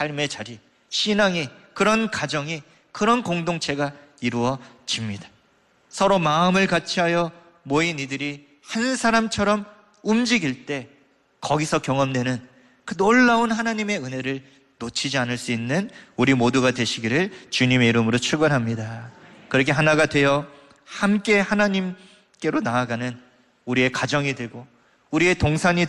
삶의 자리, 신앙이, 그런 가정이, 그런 공동체가 이루어집니다. 서로 마음을 같이하여 모인 이들이 한 사람처럼 움직일 때 거기서 경험되는 그 놀라운 하나님의 은혜를 놓치지 않을 수 있는 우리 모두가 되시기를 주님의 이름으로 축원합니다. 그렇게 하나가 되어 함께 하나님께로 나아가는 우리의 가정이 되고 우리의 동산이